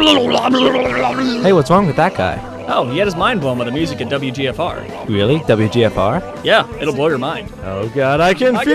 Hey, what's wrong with that guy? Oh, he had his mind blown by the music at WGFR. Really? WGFR? Yeah, it'll blow your mind. Oh god, I can feel